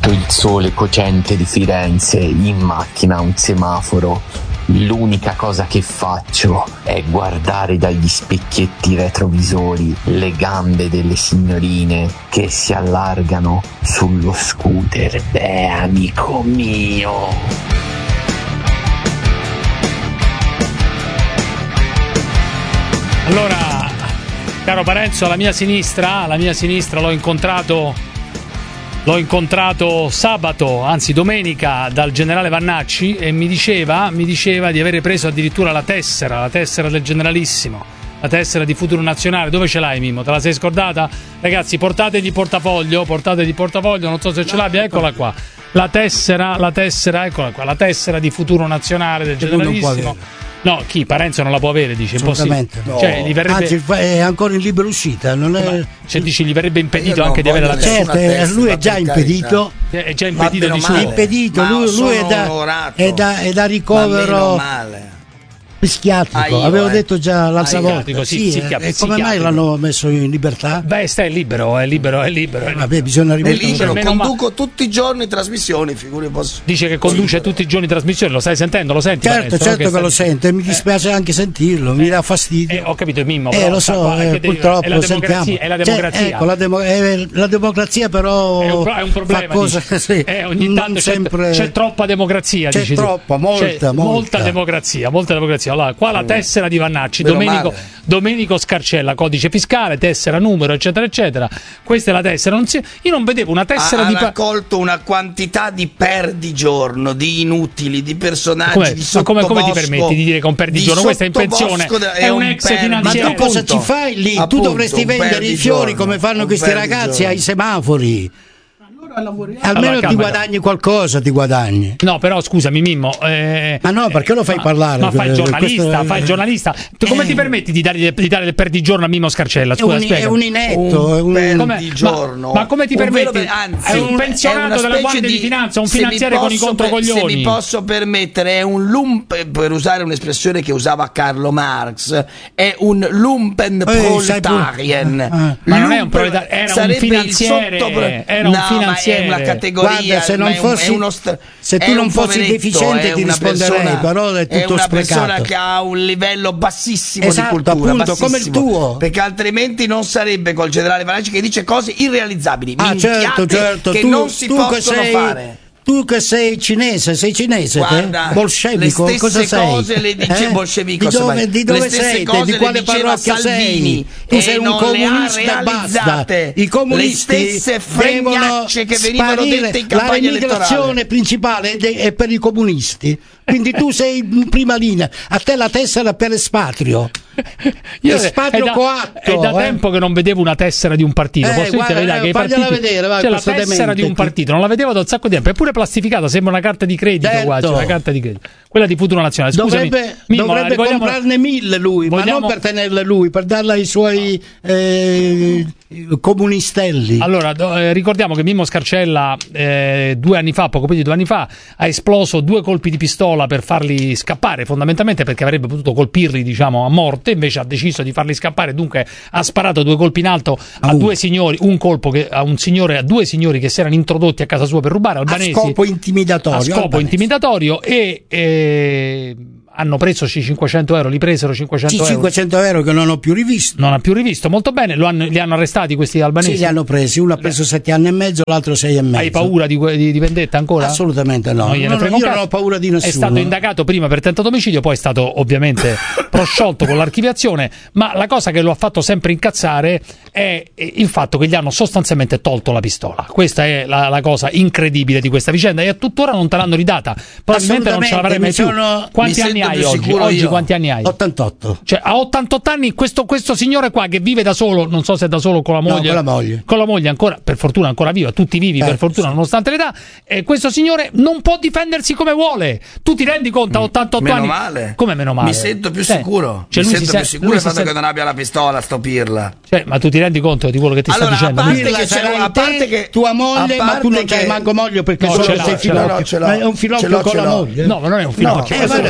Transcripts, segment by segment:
sotto il sole cocente di Firenze, in macchina a un semaforo, l'unica cosa che faccio è guardare dagli specchietti retrovisori le gambe delle signorine che si allargano sullo scooter. Beh, amico mio. Allora, caro Parenzo, alla mia sinistra l'ho incontrato sabato, anzi domenica, dal generale Vannacci, e mi diceva di avere preso addirittura la tessera del generalissimo, la tessera di Futuro Nazionale. Dove ce l'hai, Mimmo? Te la sei scordata? Ragazzi, portate di portafoglio, non so se ce l'abbia, eccola qua. La tessera, eccola qua, la tessera di Futuro Nazionale del generalissimo. No, Parenzo non la può avere, dice, impossibile. No. Cioè, gli verrebbe... Anzi, è ancora in libera uscita, non è... Cioè, dici, gli verrebbe impedito anche di avere la tessera. Certo, lui è già impedito. È già impedito di suo. È impedito, lui è da ricovero psichiatrico. Avevo detto già l'altra volta. Sì, come mai l'hanno messo in libertà? Beh, è libero. Vabbè, bisogna rimettere. È libero, conduco tutti i giorni trasmissioni, figuri posso. Dice che conduce tutti i giorni trasmissioni, lo stai sentendo? Lo senti? Certo che lo sento, e mi dispiace anche sentirlo, mi dà fastidio. Ho capito, Mimmo. Lo so, purtroppo lo sentiamo. È la democrazia. Ecco, la democrazia però è un problema. Ogni tanto c'è troppa democrazia. C'è troppa, molta democrazia. Allora, qua la tessera di Vannacci, Domenico Scarcella, codice fiscale, tessera, numero, eccetera, eccetera. Questa è la tessera. Io non vedevo una tessera ha raccolto una quantità di perdigiorno, di inutili, di personaggi di sottobosco. Come ti permetti di dire che un perdigiorno? Questa è in pensione, è un ex finanziere. Ma tu cosa ci fai lì? Tu dovresti vendere i fiori come fanno questi ragazzi ai semafori. Almeno ti guadagni qualcosa, No, però scusami, Mimmo. Ma no, perché lo fai parlare? Ma fai il giornalista. Tu come ti permetti di dare del perdigiorno a Mimmo Scarcella? Scusa, è un inetto, perdigiorno. Ma come ti permetti? È un pensionato della Guardia di Finanza, un finanziere con i controcoglioni. Se mi posso permettere, è un lumpen, per usare un'espressione che usava Carlo Marx, è un lumpen proletarien. Ma non è un proletarian, era un finanziere. È una categoria. Guarda, se tu non fossi deficiente ti risponderei, però è tutto sprecato. È una persona che ha un livello bassissimo di cultura, appunto, come il tuo, perché altrimenti non sarebbe col generale Vannacci che dice cose irrealizzabili, certo. che non si possono fare. Tu che sei cinese, guarda, bolscevico, cosa sei? Le stesse cose le dice bolscevico. Di dove sei? Di quale parrocchia sei? Tu sei un comunista, basta. I comunisti, le stesse fregnacce che venivano dette in campagna elettorale. La migrazione principale è per i comunisti. Quindi tu sei in prima linea. A te la tessera per espatrio. Espatrio coatto. È da tempo che non vedevo una tessera di un partito. Posso dire che i partiti, vedere, c'è la tessera di un partito, non la vedevo da un sacco di tempo. Eppure plastificata, sembra una carta di credito. Certo. Una carta di credito. Quella di Futuro Nazionale. Scusami, dovrebbe comprarne 1000 lui, ma non per tenerle lui, per darla ai suoi comunistelli. Allora, ricordiamo che Mimmo Scarcella 2 anni fa, poco più di 2 anni fa, ha esploso 2 colpi di pistola per farli scappare, fondamentalmente perché avrebbe potuto colpirli, diciamo, a morte, invece ha deciso di farli scappare, dunque ha sparato 2 colpi in alto a 2 signori, un colpo a 2 signori che si erano introdotti a casa sua per rubare, albanesi, a scopo intimidatorio e hanno preso 500 euro, li presero 500 euro. 500 euro che non ho più rivisto. Non ha più rivisto, molto bene, li hanno arrestati questi albanesi? Sì, li hanno presi, uno ha preso 7 anni e mezzo, l'altro 6 e mezzo. Hai paura di vendetta ancora? Assolutamente no. Io non ho paura di nessuno. È stato indagato prima per tentato omicidio, poi è stato ovviamente prosciolto con l'archiviazione, ma la cosa che lo ha fatto sempre incazzare è il fatto che gli hanno sostanzialmente tolto la pistola. Questa è la cosa incredibile di questa vicenda, e a tuttora non te l'hanno ridata. Probabilmente non ce l'avrai mai più. Quanti anni hai oggi? Quanti anni hai? 88. Cioè, a 88 anni questo signore qua che vive da solo, non so se è da solo con la moglie. No, con la moglie ancora, per fortuna ancora viva, tutti vivi per fortuna, nonostante l'età, questo signore non può difendersi come vuole. Tu ti rendi conto a 88 anni? Male. Come meno male? Mi sento più sicuro. Mi sento più sicuro il fatto che non abbia la pistola, sto pirla. Ma tu ti rendi conto di quello che ti sta dicendo? A parte che tua moglie, ma tu non c'hai manco moglie perché solo sei finocchio. È un finocchio con la moglie. No, ma non è un finocchio.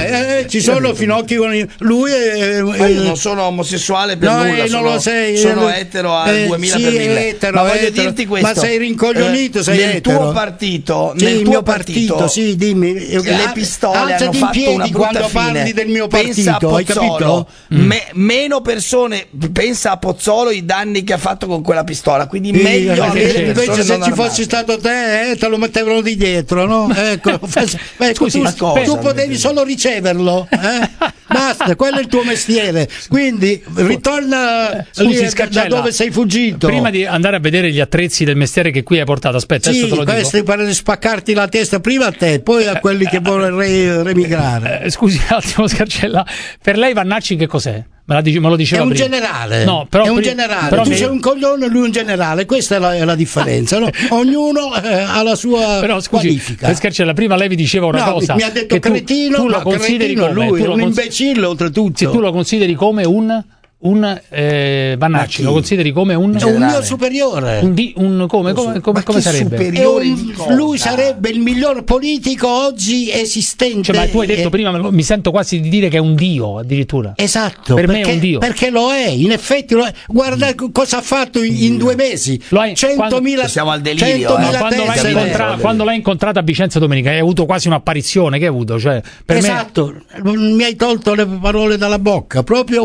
ci sono finocchi con lui io non sono omosessuale per nulla, non lo sei, sono etero al 2000 per 1000. Etero, ma voglio dirti questo, ma sei rincoglionito, sei nel etero. tuo partito, sì, nel il tuo mio partito, sì, dimmi, le pistole hanno in fatto piedi una brutta quando fine. parli del mio Pensa partito, a hai Pozzolo, capito? Meno persone, pensa a Pozzolo i danni che ha fatto con quella pistola, quindi meglio avere invece se ci fossi fossi stato te, te lo mettevano di dietro, no? Ecco, Scusi, tu potevi solo riceverlo, basta, quello è il tuo mestiere. Quindi ritorna lì da dove sei fuggito. Prima di andare a vedere gli attrezzi del mestiere che qui hai portato, aspetta, adesso te lo dico. Questi per spaccarti la testa prima a te, poi a quelli che vorrei remigrare. Scusi un attimo, Scarcella, per lei Vannacci che cos'è? Me lo diceva è un prima. generale, no, però è un generale. Però tu sei un coglione e lui un generale, questa è la differenza, no? Ognuno ha la sua qualifica. Per Scarcella, prima lei vi diceva una cosa, mi ha detto che cretino, tu lo consideri cretino come lui, un imbecille oltretutto. Se tu lo consideri come un Vannacci, lo consideri come un mio superiore, come sarebbe? Lui sarebbe il miglior politico oggi esistente. Ma tu hai detto prima, mi sento quasi di dire che è un dio addirittura. Esatto, per me è un dio, perché lo è, in effetti lo è. Guarda cosa ha fatto in 2 mesi. 100.000. Siamo al delirio. Quando l'hai incontrata a Vicenza Domenica hai avuto quasi un'apparizione, che hai avuto? Cioè, per mi hai tolto le parole dalla bocca. Proprio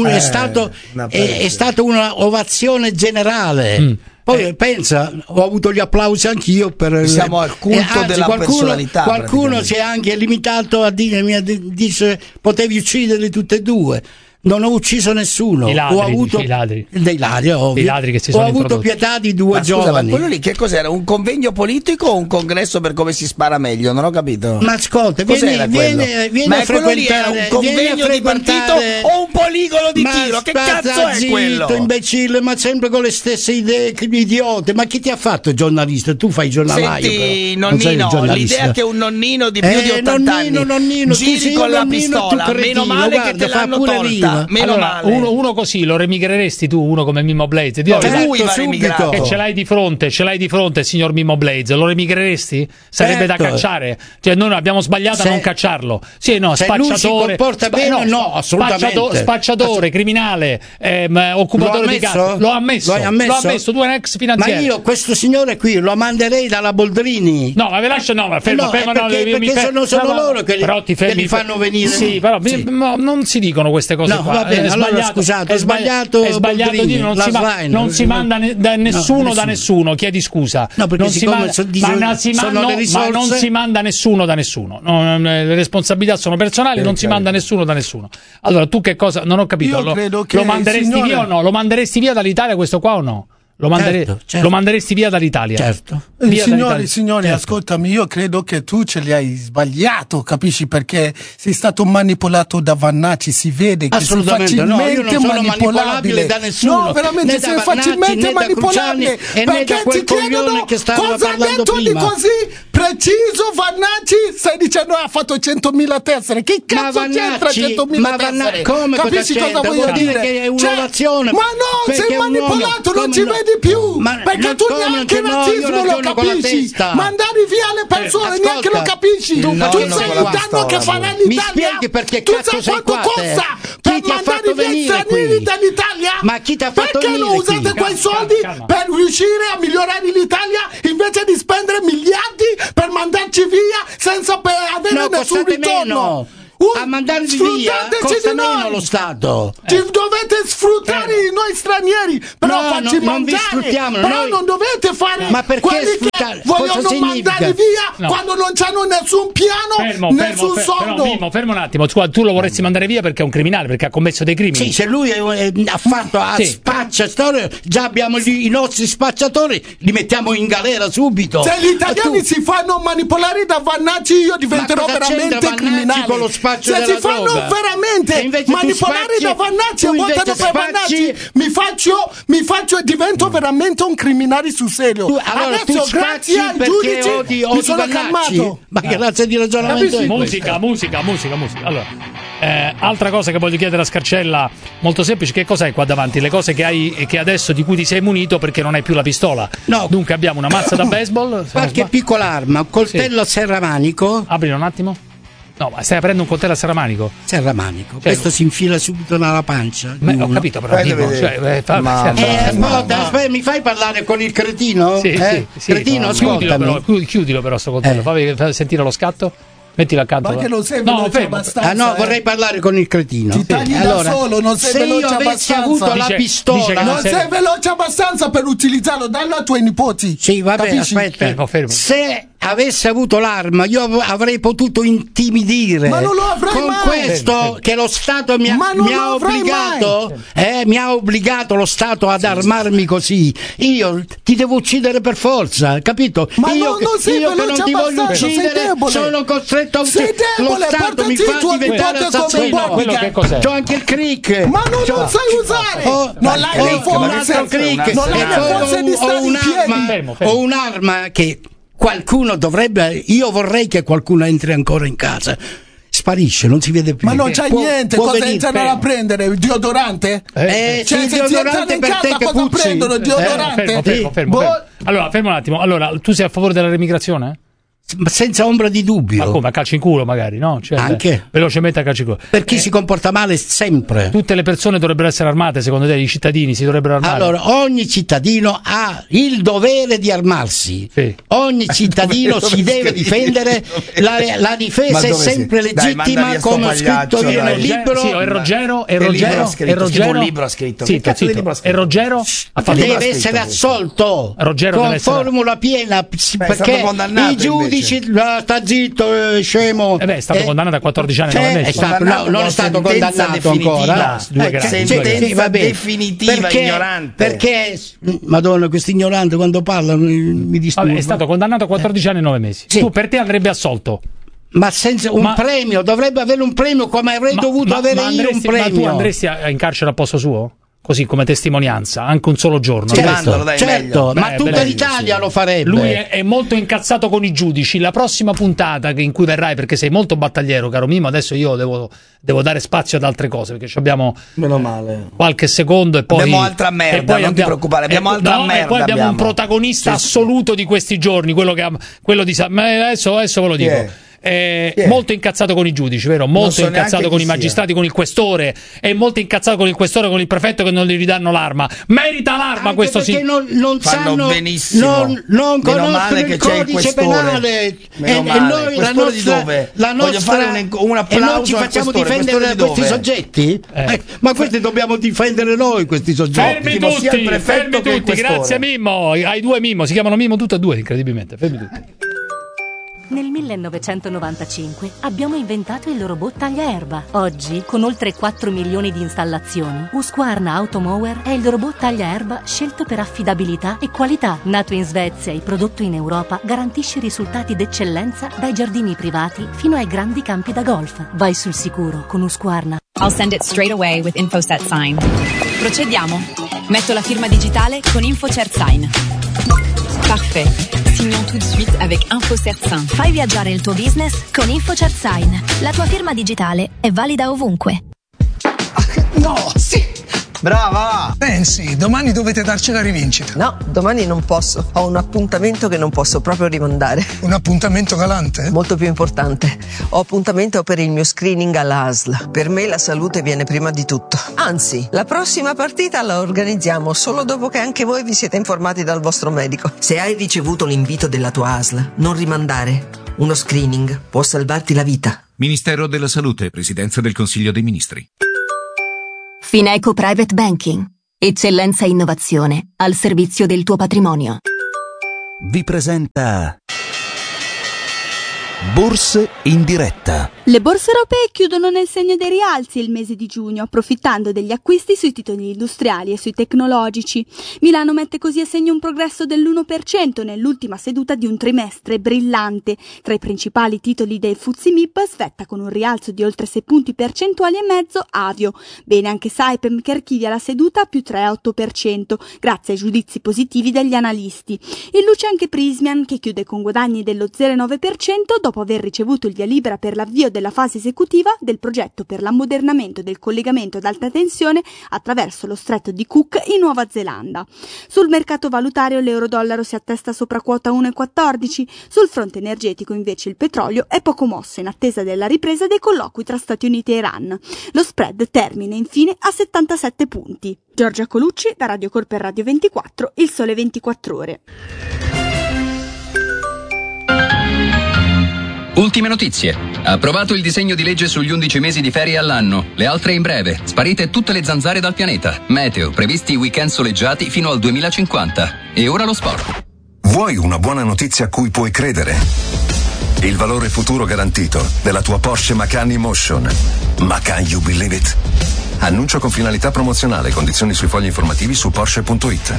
è stata una ovazione generale. Poi pensa, ho avuto gli applausi anch'io siamo al culto della personalità. Qualcuno si è anche limitato a dire, dice potevi ucciderli tutte e due. Non ho ucciso nessuno. I ladri, ho avuto i ladri. Dei ladri, ovvio. I ladri che si sono avuto pietà di 2 giovani. Ma quello lì che cos'era? Un convegno politico o un congresso per come si spara meglio? Non ho capito. Ma ascolta, vieni ma a quello lì era un convegno di partito o un poligono di tiro? Che cazzo è quello? Imbecille, ma sempre con le stesse idee idiote. Ma chi ti ha fatto giornalista? Tu fai giornalaio. Senti, nonnino, l'idea che un nonnino di più di 80 anni giri con la pistola, meno male che te l'hanno tolta. Allora, uno così lo remigreresti tu, uno come Mimmo Blaze? Lui va remigrato. Che ce l'hai di fronte, signor Mimmo Blaze, lo remigreresti? Sarebbe da cacciare. Cioè, noi abbiamo sbagliato a non cacciarlo. Sì, no, spacciatore. Lui si comporta bene, no, assolutamente. Spacciatore, criminale, occupatore di casa. Lo ha ammesso. Tu eri un ex finanziere. Ma io questo signore qui lo manderei dalla Boldrini. No, ma ve lascia, ferma. Perché sono loro che li fanno venire. Sì, però non si dicono queste cose. No, va bene, allora scusate, è sbagliato dire, non si manda da nessuno, chiedi scusa. No, perché ma non si manda nessuno da nessuno. Le responsabilità sono personali, non si manda nessuno da nessuno. Allora, tu che cosa? Non ho capito. Lo manderesti via o no? Lo manderesti via dall'Italia questo qua o no? Lo manderesti via dall'Italia? Certo. Signori, ascoltami, io credo che tu ce li hai sbagliato, capisci? Perché sei stato manipolato da Vannacci, si vede che sei facilmente manipolabile da nessuno. No, veramente sei facilmente manipolabile. Perché ti chiedono cosa ha detto di così preciso Vannacci? Stai dicendo ha fatto 100.000 tessere. Che cazzo c'entra 100.000 tessere? Capisci cosa voglio dire? Che è un'ovazione. Ma no, sei manipolato, non ci vedi più, perché tu neanche il razzismo lo capisci, mandare via le persone neanche lo capisci, tu sai il danno che farà l'Italia. Mi spieghi perché tu cazzo sei qua? Costa per mandare via gli stranieri dall'Italia? Ma chi ti ha fatto perché non usate quei soldi per riuscire a migliorare l'Italia invece di spendere miliardi per mandarci via senza avere nessun ritorno? A mandarvi via costa meno lo Stato. Ci dovete sfruttare noi stranieri, però farci mangiare. Però non dovete fare quelli che vogliono mandare via quando non c'hanno nessun piano, nessun soldo. Fermo un attimo, tu lo vorresti mandare via perché è un criminale, perché ha commesso dei crimini. Sì, se lui ha fatto spaccia storia, già abbiamo i nostri spacciatori, li mettiamo in galera subito. Se gli italiani si fanno manipolare da Vannacci, io diventerò veramente criminale. Con lo spaccio se si fanno veramente manipolare da Vannacci e votano per Vannacci, mi faccio e divento veramente un criminale sul serio. Adesso grazie ai giudici mi sono calmato. Ma che razza di ragionamento è musica. Allora, altra cosa che voglio chiedere a Scarcella, molto semplice: che cos'hai qua davanti? Le cose che hai e che adesso di cui ti sei munito perché non hai più la pistola. No. Dunque abbiamo una mazza da baseball, qualche piccola arma, un coltello a serramanico. Aprilo un attimo. No, ma stai aprendo un coltello a serramanico? Serramanico. Questo si infila subito nella pancia. Ho capito, però mi fai parlare con il cretino? Sì. Cretino, ascoltami. Chiudilo però sto coltello, fammi sentire lo scatto. Mettilo accanto. Ma che non sei veloce abbastanza. Vorrei parlare con il cretino. Ti tagli da solo, non sei veloce abbastanza. Se io avessi avuto la pistola, non sei veloce abbastanza per utilizzarlo, dallo ai tuoi nipoti. Sì, vabbè, capisci? aspetta. Fermo. Se avessi avuto l'arma, io avrei potuto intimidire. Ma non lo avrai con mai. Questo che lo Stato mi ha obbligato lo Stato ad armarmi così. Io ti devo uccidere per forza, capito? Ma io non sei che non ti voglio uccidere, sono costretto a uccidere. Lo Stato mi fa diventare assassino. Quello che cos'è? C'ho anche il crick. Ma non lo sai usare. Non l'hai le forze. Non l'hai le forze di stare in piedi. Ho un'arma che qualcuno dovrebbe. Io vorrei che qualcuno entri ancora in casa. Sparisce, non si vede più. Ma non c'è niente, cosa entrano a prendere? Il deodorante? Sì, il deodorante per te che cosa puzzi. prendono? Il deodorante? Fermo. Allora, fermo un attimo. Allora, tu sei a favore della remigrazione? Ma senza ombra di dubbio. Ma come? A calcio in culo magari, no? Cioè, anche velocemente a calcio in culo. Per chi si comporta male sempre. Tutte le persone dovrebbero essere armate, secondo te? I cittadini si dovrebbero armare? Allora, ogni cittadino ha il dovere di armarsi. Sì. Ogni cittadino si deve difendere. La difesa è sempre legittima, come ho scritto io nel libro. Sì, e Ruggero un libro ha scritto. Zitto. E Ruggero ha fatto deve essere assolto con formula piena, perché i giudici sta zitto, scemo. È stato condannato a 14 anni. Non è stato condannato ancora. Sentenza definitiva, ignorante. Perché, Madonna, questi ignoranti quando parlano mi disturba. È stato condannato a 14 anni e 9 mesi. Tu per te andrebbe assolto? Ma senza un premio, dovrebbe avere un premio come avrei dovuto avere io un premio. Ma tu andresti in carcere a posto suo? Così come testimonianza, anche un solo giorno. Certo, ma tutta l'Italia lo farebbe. Lui è molto incazzato con i giudici. La prossima puntata in cui verrai, perché sei molto battagliero, caro Mimo, adesso io devo dare spazio ad altre cose, perché abbiamo meno male qualche secondo e poi abbiamo altra merda, non ti preoccupare, abbiamo altra merda. E poi abbiamo un protagonista assoluto di questi giorni, quello di adesso ve lo dico. Molto incazzato con i giudici, vero? Molto incazzato con i magistrati, con il questore, e molto incazzato con il questore, con il prefetto che non gli ridanno l'arma. Merita l'arma anche questo sì. Non sanno benissimo. Non conoscono il codice penale. E noi voglio fare un applauso. E noi ci facciamo difendere da questi soggetti? Ma questi dobbiamo difendere noi, questi soggetti. Fermi tutti, grazie Mimmo. Hai due Mimmo, si chiamano Mimmo tutti e due, incredibilmente. Fermi tutti. Nel 1995 abbiamo inventato il robot tagliaerba. Oggi, con oltre 4 milioni di installazioni, Husqvarna Automower è il robot tagliaerba scelto per affidabilità e qualità. Nato in Svezia e prodotto in Europa, garantisce risultati d'eccellenza dai giardini privati fino ai grandi campi da golf. Vai sul sicuro con Husqvarna. I'll send it straight away with InfoSet Sign. Procediamo. Metto la firma digitale con InfoCert Sign. Parfait. Signons tout de suite avec InfoCert Sign. Fai viaggiare il tuo business con InfoCert Sign. La tua firma digitale è valida ovunque. No, sì! Brava! Sì, domani dovete darci la rivincita. No, domani non posso. Ho un appuntamento che non posso proprio rimandare. Un appuntamento galante? Molto più importante. Ho appuntamento per il mio screening alla ASL. Per me la salute viene prima di tutto. Anzi, la prossima partita la organizziamo solo dopo che anche voi vi siete informati dal vostro medico. Se hai ricevuto l'invito della tua ASL, non rimandare. Uno screening può salvarti la vita. Ministero della Salute, Presidenza del Consiglio dei Ministri. Fineco Private Banking. Eccellenza e innovazione al servizio del tuo patrimonio. Vi presenta Borse in diretta. Le borse europee chiudono nel segno dei rialzi il mese di giugno, approfittando degli acquisti sui titoli industriali e sui tecnologici. Milano mette così a segno un progresso dell'1% nell'ultima seduta di un trimestre brillante. Tra i principali titoli del FTSE MIB svetta con un rialzo di oltre 6 punti percentuali e mezzo Avio. Bene anche Saipem che archivia la seduta a più 3,8%, grazie ai giudizi positivi degli analisti. In luce anche Prysmian che chiude con guadagni dello 0,9% dopo dopo aver ricevuto il via libera per l'avvio della fase esecutiva del progetto per l'ammodernamento del collegamento ad alta tensione attraverso lo stretto di Cook in Nuova Zelanda. Sul mercato valutario l'euro-dollaro si attesta sopra quota 1,14, sul fronte energetico invece il petrolio è poco mosso in attesa della ripresa dei colloqui tra Stati Uniti e Iran. Lo spread termina infine a 77 punti. Giorgia Colucci, da Radio Cor per Radio 24, Il Sole 24 Ore. Ultime notizie. Approvato il disegno di legge sugli 11 mesi di ferie all'anno. Le altre in breve. Sparite tutte le zanzare dal pianeta. Meteo. Previsti weekend soleggiati fino al 2050. E ora lo sport. Vuoi una buona notizia a cui puoi credere? Il valore futuro garantito della tua Porsche Macan E-Motion. Ma can you believe it? Annuncio con finalità promozionale. Condizioni sui fogli informativi su Porsche.it.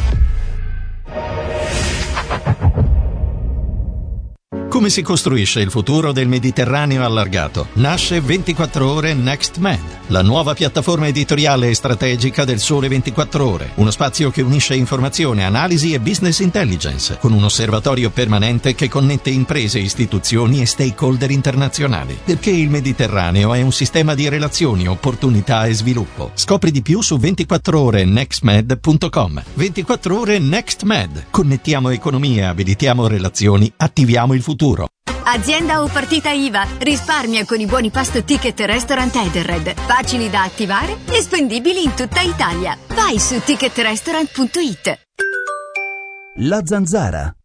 Come si costruisce il futuro del Mediterraneo allargato? Nasce 24 Ore Next Med, la nuova piattaforma editoriale e strategica del Sole 24 Ore. Uno spazio che unisce informazione, analisi e business intelligence, con un osservatorio permanente che connette imprese, istituzioni e stakeholder internazionali. Perché il Mediterraneo è un sistema di relazioni, opportunità e sviluppo. Scopri di più su 24orenextmed.com. 24 Ore Next Med. Connettiamo economie, abilitiamo relazioni, attiviamo il futuro. Azienda o partita IVA, risparmia con i buoni pasto ticket restaurant Edenred, facili da attivare e spendibili in tutta Italia. Vai su ticketrestaurant.it. La zanzara.